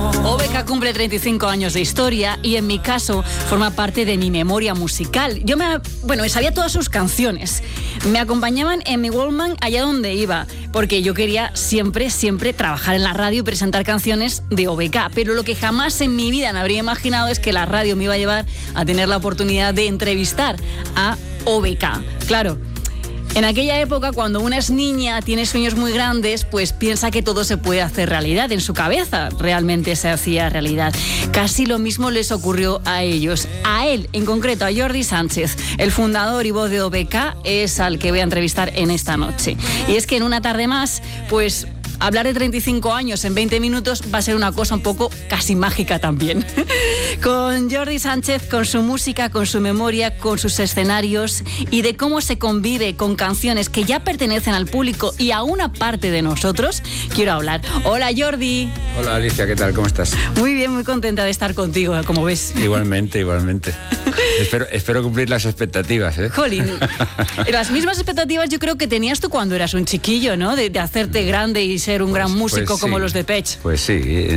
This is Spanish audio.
OBK cumple 35 años de historia y en mi caso forma parte de mi memoria musical. Yo me sabía todas sus canciones. Me acompañaban en mi Walkman allá donde iba, porque yo quería siempre trabajar en la radio y presentar canciones de OBK. Pero lo que jamás en mi vida me habría imaginado es que la radio me iba a llevar a tener la oportunidad de entrevistar a OBK. Claro. En aquella época, cuando una es niña, tiene sueños muy grandes, pues piensa que todo se puede hacer realidad. En su cabeza realmente se hacía realidad. Casi lo mismo les ocurrió a ellos. A él, en concreto, a Jordi Sánchez, el fundador y voz de OBK, es al que voy a entrevistar en esta noche. Y es que en una tarde más, pues hablar de 35 años en 20 minutos va a ser una cosa un poco casi mágica también. Con Jordi Sánchez, con su música, con su memoria, con sus escenarios y de cómo se convive con canciones que ya pertenecen al público y a una parte de nosotros, quiero hablar. Hola, Jordi. Hola, Alicia, ¿qué tal? ¿Cómo estás? Muy bien, muy contenta de estar contigo, como ves. Igualmente. Espero cumplir las expectativas, ¿eh? Jolín, las mismas expectativas yo creo que tenías tú cuando eras un chiquillo, ¿no? De hacerte grande y ser un gran músico como los de Pech. Pues sí,